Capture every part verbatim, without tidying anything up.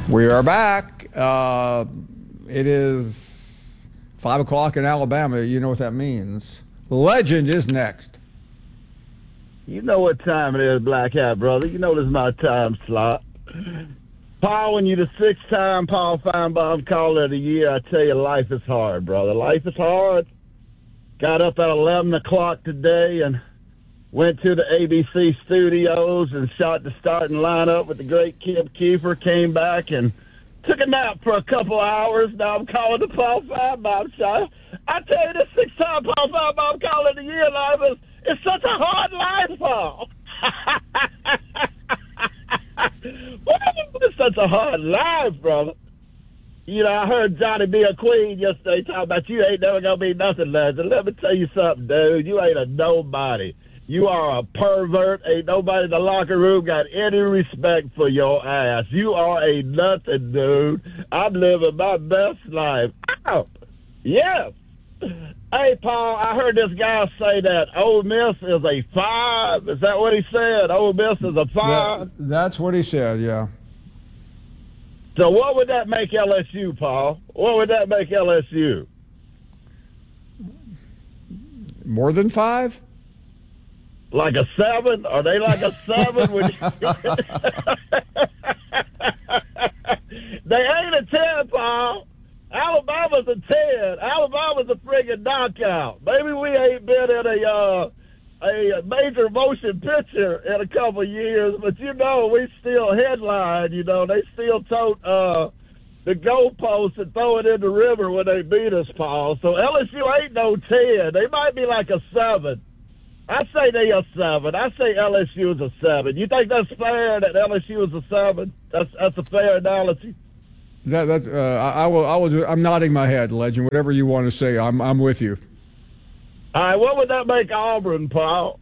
We are back. Uh, it is five o'clock in Alabama. You know what that means. Legend is next. You know what time it is, Black Hat brother. You know this is my time slot. Paul, when you're the six-time Paul Feinbaum Caller of the Year, I tell you, life is hard, brother. Life is hard. Got up at eleven o'clock today and went to the A B C studios and shot the starting lineup with the great Kip Keefer. Came back and took a nap for a couple hours. Now I'm calling the Paul Feinbaum Show. I tell you, this six-time Paul Feinbaum Caller of the Year life is it's such a hard life, Paul. It's such a hard life, brother. You know, I heard Johnny B. a Queen yesterday talking about you ain't never going to be nothing, legend. Let me tell you something, dude. You ain't a nobody. You are a pervert. Ain't nobody in the locker room got any respect for your ass. You are a nothing, dude. I'm living my best life. Ow. Yes. Hey, Paul, I heard this guy say that Ole Miss is a five. Is that what he said? Ole Miss is a five? That, that's what he said, yeah. So what would that make L S U, Paul? What would that make L S U? More than five? Like a seven? Are they like a seven? Would you... They ain't a ten, Paul. Alabama's a ten. Alabama's a friggin' knockout. Maybe we ain't been in a uh, a major motion picture in a couple of years, but you know we still headline. You know they still tote uh, the goalposts and throw it in the river when they beat us, Paul. So L S U ain't no ten. They might be like a seven. I say they a seven. I say L S U is a seven. You think that's fair that L S U is a seven? That's that's a fair analogy. That that's uh, I, I will I will. Do, I'm nodding my head, Legend. Whatever you want to say, I'm I'm with you. All right, what would that make Auburn, Paul?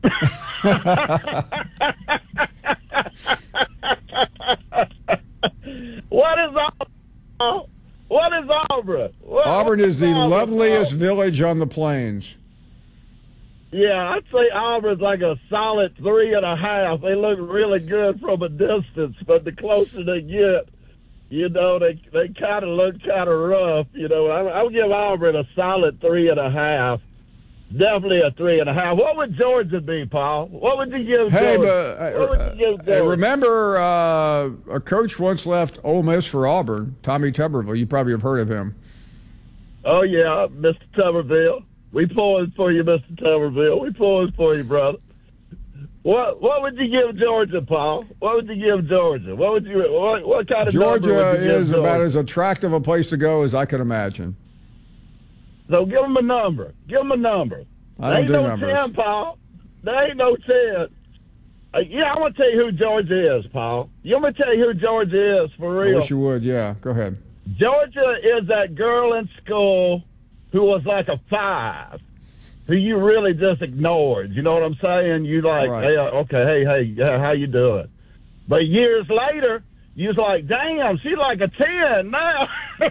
What is Auburn? What is Auburn? What, Auburn is the Auburn, loveliest Paul? village on the plains. Yeah, I'd say Auburn's like a solid three and a half. They look really good from a distance, but the closer they get, you know, they they kind of look kind of rough. You know, I, I'll give Auburn a solid three and a half. Definitely a three and a half. What would Georgia be, Paul? What would you give Hey, Georgia? but What would uh, you give uh, Georgia? remember uh, a coach once left Ole Miss for Auburn, Tommy Tuberville. You probably have heard of him. Oh, yeah, Mister Tuberville. We pulling for you, Mister Tuberville. We pulling for you, brother. What What would you give Georgia, Paul? What would you give Georgia? What would you? What, what kind of number Georgia would you give is Georgia? about as attractive a place to go as I can imagine. So give them a number. Give them a number. I There don't ain't do no numbers. ten, Paul. There ain't no ten. Uh, yeah, I'm going to tell you who Georgia is, Paul. You want me to tell you who Georgia is for I real? wish you would. Yeah, go ahead. Georgia is that girl in school who was like a five, who you really just ignored. You know what I'm saying? You like, Right. hey, uh, okay, hey, hey, yeah, how you doing? But years later, you was like, damn, she's like a ten now.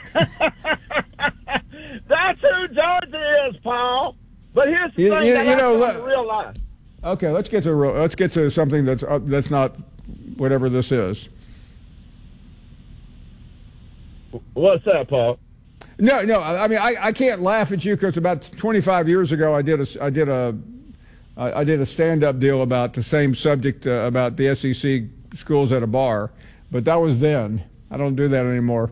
That's who Georgia is, Paul. But here's the You- thing you- that you I know, know, let- in real life. Okay, let's get to real, let's get to something that's uh, that's not whatever this is. What's that, Paul? No, no. I I mean, I, I can't laugh at you because about twenty-five years ago, I did a I did a I I did a stand-up deal about the same subject uh, about the S E C schools at a bar, but that was then. I don't do that anymore.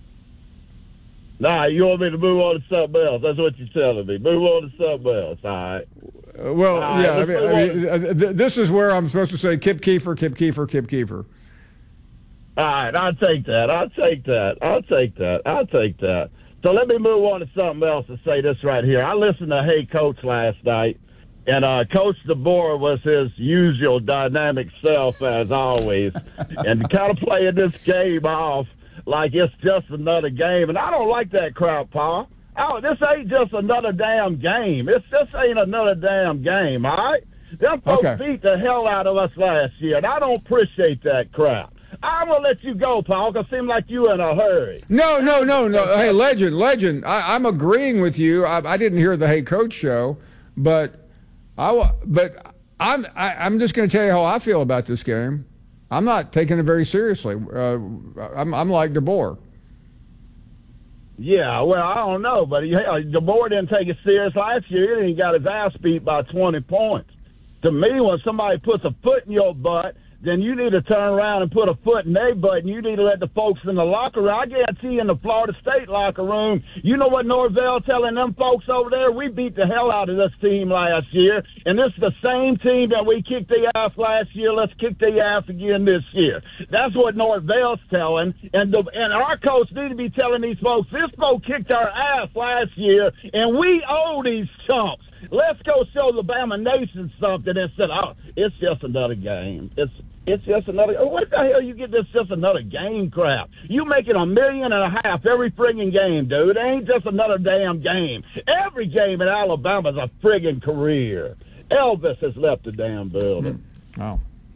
Nah, you want me to move on to something else. That's what you're telling me. Move on to something else, all right? Uh, well, All right, yeah. I let's mean, move I mean uh, th- this is where I'm supposed to say Kip Keefer, Kip Keefer, Kip Keefer. All right, I'll take that. I'll take that. I'll take that. I'll take that. So let me move on to something else and say this right here. I listened to Hey Coach last night, and uh, Coach DeBoer was his usual dynamic self, as always, and kind of playing this game off like it's just another game. And I don't like that crap, Paul. Oh, this ain't just another damn game. It's this ain't another damn game, all right? Them folks Okay. beat the hell out of us last year, and I don't appreciate that crap. I'm going to let you go, Paul, because it seems like you in a hurry. No, no, no, no. Hey, legend, legend. I, I'm agreeing with you. I, I didn't hear the Hey Coach show, but I wa- but I'm I, I'm just going to tell you how I feel about this game. I'm not taking it very seriously. Uh, I'm, I'm like DeBoer. Yeah, well, I don't know, but he, DeBoer didn't take it serious last year. He got his ass beat by twenty points. To me, when somebody puts a foot in your butt, then you need to turn around and put a foot in their butt, and you need to let the folks in the locker room. I guarantee in the Florida State locker room, you know what Norvell telling them folks over there? We beat the hell out of this team last year, and this is the same team that we kicked their ass last year. Let's kick their ass again this year. That's what Norvell's telling, and the, and our coach need to be telling these folks, this folk kicked our ass last year, and we owe these chumps. Let's go show the Bama Nation something instead of, oh, it's just another game. It's It's just another. What the hell you get this just another game crap? You making a million and a half every friggin' game, dude. It ain't just another damn game. Every game in Alabama's a friggin' career. Elvis has left the damn building. Oh.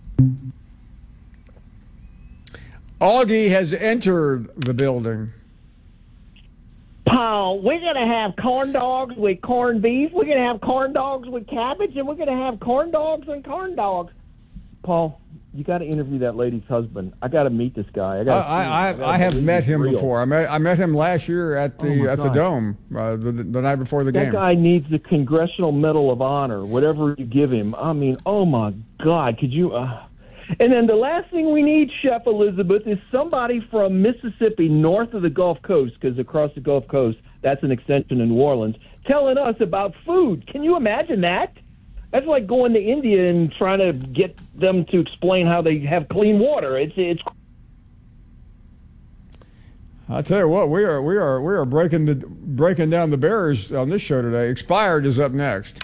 Augie has entered the building. Paul, we're going to have corn dogs with corned beef. We're going to have corn dogs with cabbage, and we're going to have corn dogs and corn dogs. Paul, you got to interview that lady's husband. I got to meet this guy. I got. I I, I, I have met him real. before. I met I met him last year at the oh at God. the Dome uh, the, the night before the that game. That guy needs the Congressional Medal of Honor, whatever you give him. I mean, oh my God, could you? Uh... And then the last thing we need, Chef Elizabeth, is somebody from Mississippi, north of the Gulf Coast, because across the Gulf Coast, that's an extension in New Orleans, telling us about food. Can you imagine that? That's like going to India and trying to get them to explain how they have clean water. It's it's. I tell you what, we are we are we are breaking the breaking down the barriers on this show today. Expired is up next.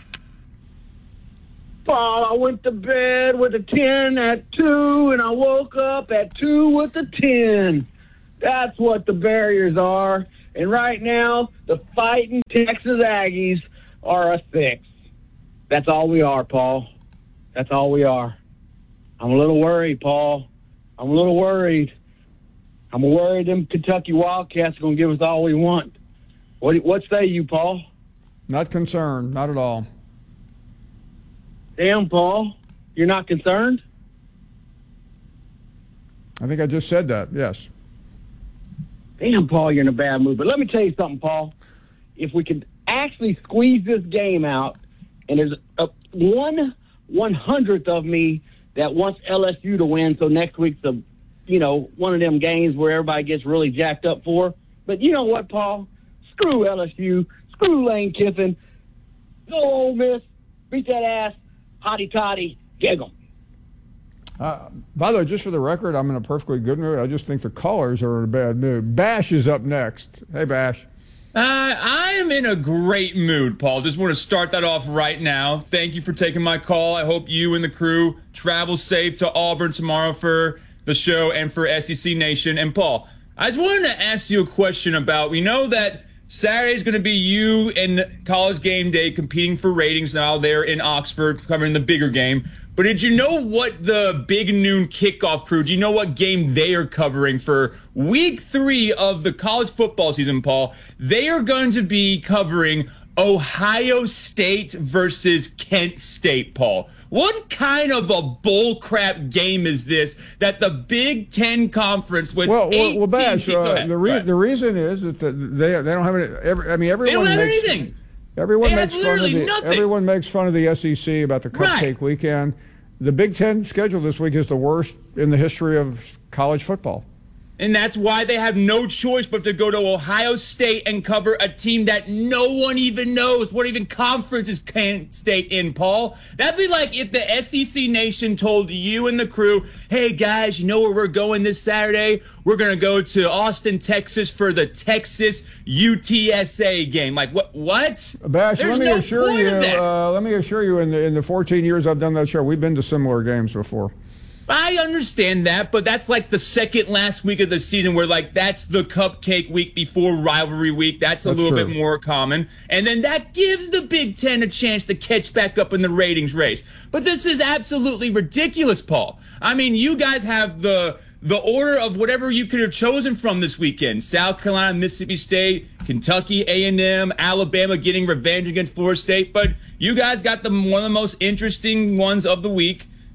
Well, I went to bed with a ten at two, and I woke up at two with a ten. That's what the barriers are. And right now, the fighting Texas Aggies are a six. That's all we are, Paul. That's all we are. I'm a little worried, Paul. I'm a little worried. I'm worried them Kentucky Wildcats are going to give us all we want. What, what say you, Paul? Not concerned. Not at all. Damn, Paul. You're not concerned? I think I just said that, yes. Damn, Paul, you're in a bad mood. But let me tell you something, Paul. If we could actually squeeze this game out, and there's a one one hundredth of me that wants L S U to win, so next week's a, you know, one of them games where everybody gets really jacked up for. But you know what, Paul? Screw L S U. Screw Lane Kiffin. Go Ole Miss. Beat that ass. Hotty toddy. Giggle. Uh, by the way, just for the record, I'm in a perfectly good mood. I just think the callers are in a bad mood. Bash is up next. Hey, Bash. Uh, I am in a great mood, Paul. Just want to start that off right now. Thank you for taking my call. I hope you and the crew travel safe to Auburn tomorrow for the show and for S E C Nation. And, Paul, I just wanted to ask you a question about, we know that Saturday is going to be you and College Game Day competing for ratings now there in Oxford, covering the bigger game. But did you know what the Big Noon Kickoff crew, do you know what game they are covering for week three of the college football season, Paul? They are going to be covering Ohio State versus Kent State, Paul. What kind of a bullcrap game is this that the Big Ten Conference with well, eighteen well, Bash, teams, uh, the, re- the reason is that the, they they don't have any. Every, I mean, everyone they don't have makes, anything. Everyone they makes fun of the nothing. everyone makes fun of the S E C about the cupcake right. weekend. The Big Ten schedule this week is the worst in the history of college football. And that's why they have no choice but to go to Ohio State and cover a team that no one even knows what even conference is Kent State in, Paul. That'd be like if the S E C Nation told you and the crew, hey, guys, you know where we're going this Saturday? We're going to go to Austin, Texas for the Texas U T S A game. Like, what? What? Bash, There's let me no assure point you, of that. uh, let me assure you, in the, in the fourteen years I've done that show, we've been to similar games before. I understand that, but that's like the second last week of the season where, like, that's the cupcake week before rivalry week. That's a That's little true. bit more common. And then that gives the Big Ten a chance to catch back up in the ratings race. But this is absolutely ridiculous, Paul. I mean, you guys have the the order of whatever you could have chosen from this weekend. South Carolina, Mississippi State, Kentucky, A and M, Alabama getting revenge against Florida State. But you guys got the one of the most interesting ones of the week.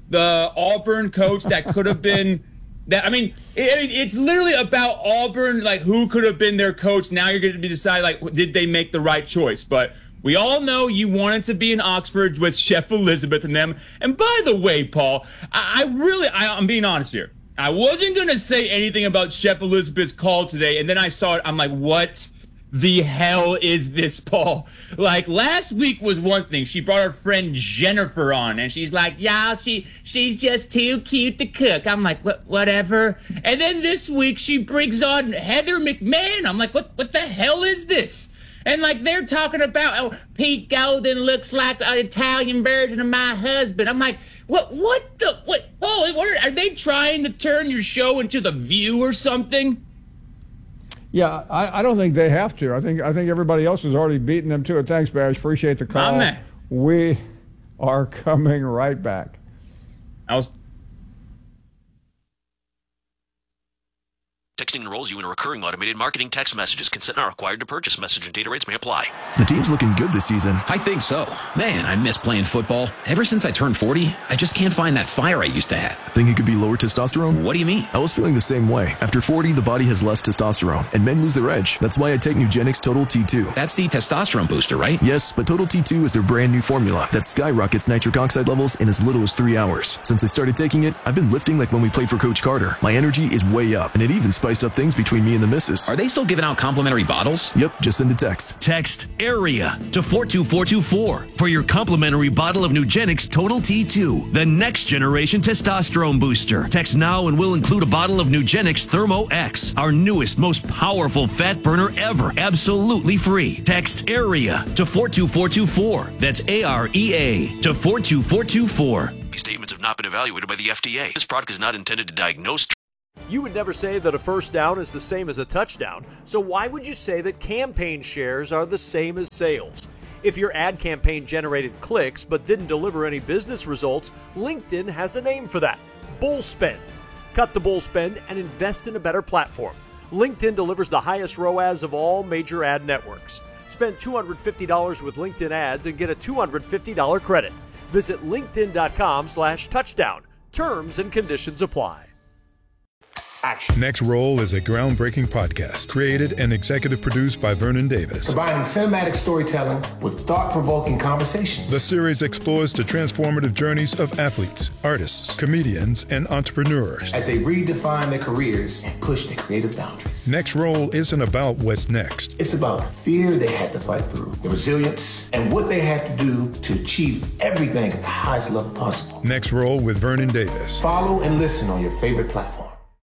the Auburn coach that could have been that. I mean, it, it's literally about Auburn, like who could have been their coach. Now you're going to be deciding, like, did they make the right choice? But we all know you wanted to be in Oxford with Chef Elizabeth and them. And by the way, Paul, I, I really, I, I'm being honest here. I wasn't going to say anything about Chef Elizabeth's call today, and then I saw it. I'm like, what the hell is this, Paul? Like, last week was one thing. She brought her friend Jennifer on, and she's like, yeah, she she's just too cute to cook. I'm like, what, whatever. And then this week, she brings on Heather McMahon. I'm like, what, what the hell is this? And, like, they're talking about, oh, Pete Golden looks like an Italian version of my husband. I'm like, what, what the, what, Paul, what are, are they trying to turn your show into The View or something? Yeah, I, I don't think they have to. I think I think everybody else has already beaten them to it. Thanks, Bash. Appreciate the call. My man. We are coming right back. I was... Texting enrolls you in a recurring automated marketing text messages. Consent not required to purchase. Message and data rates may apply. The team's looking good this season. I think so. Man, I miss playing football. Ever since I turned forty, I just can't find that fire I used to have. Think it could be lower testosterone? What do you mean? I was feeling the same way. After forty, the body has less testosterone, and men lose their edge. That's why I take Nugenix Total T two. That's the testosterone booster, right? Yes, but Total T two is their brand new formula that skyrockets nitric oxide levels in as little as three hours. Since I started taking it, I've been lifting like when we played for Coach Carter. My energy is way up, and it even spiced up things between me and the missus. Are they still giving out complimentary bottles? Yep, just send a text. Text AREA to four two four two four for your complimentary bottle of Nugenix Total T two, the next generation testosterone booster. Text now and we'll include a bottle of Nugenix Thermo X, our newest, most powerful fat burner ever, absolutely free. Text AREA to four two four two four. That's A R E A to four two four two four. These statements have not been evaluated by the F D A. This product is not intended to diagnose. You would never say that a first down is the same as a touchdown, so why would you say that campaign shares are the same as sales? If your ad campaign generated clicks but didn't deliver any business results, LinkedIn has a name for that: bull spend. Cut the bull spend and invest in a better platform. LinkedIn delivers the highest R O A S of all major ad networks. Spend two hundred fifty dollars with LinkedIn ads and get a two hundred fifty dollars credit. Visit linkedin.com slash touchdown. Terms and conditions apply. Action. Next Roll is a groundbreaking podcast created and executive produced by Vernon Davis. Combining cinematic storytelling with thought-provoking conversations. The series explores the transformative journeys of athletes, artists, comedians, and entrepreneurs as they redefine their careers and push their creative boundaries. Next Roll isn't about what's next. It's about the fear they had to fight through, the resilience, and what they had to do to achieve everything at the highest level possible. Next Roll with Vernon Davis. Follow and listen on your favorite platform.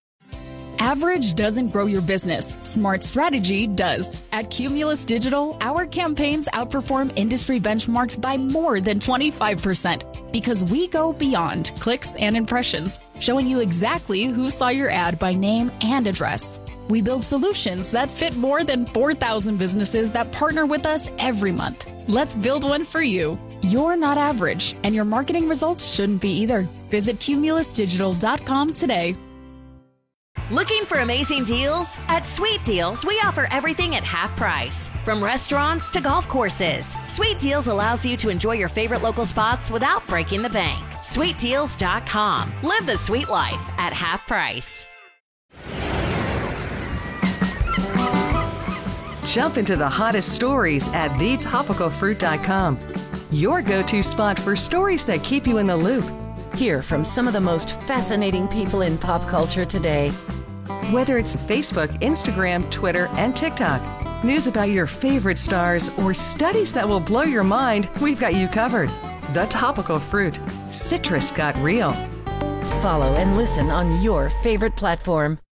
Average doesn't grow your business. Smart strategy does. At Cumulus Digital, our campaigns outperform industry benchmarks by more than twenty-five percent because we go beyond clicks and impressions, showing you exactly who saw your ad by name and address. We build solutions that fit more than four thousand businesses that partner with us every month. Let's build one for you. You're not average, and your marketing results shouldn't be either. Visit cumulus digital dot com today. Looking for amazing deals? At Sweet Deals, we offer everything at half price. From restaurants to golf courses, Sweet Deals allows you to enjoy your favorite local spots without breaking the bank. sweet deals dot com. Live the sweet life at half price. Jump into the hottest stories at the topical fruit dot com. Your go-to spot for stories that keep you in the loop. Hear from some of the most fascinating people in pop culture today. Whether it's Facebook, Instagram, Twitter, and TikTok, news about your favorite stars, or studies that will blow your mind, we've got you covered. The Topical Fruit. Citrus got real. Follow and listen on your favorite platform.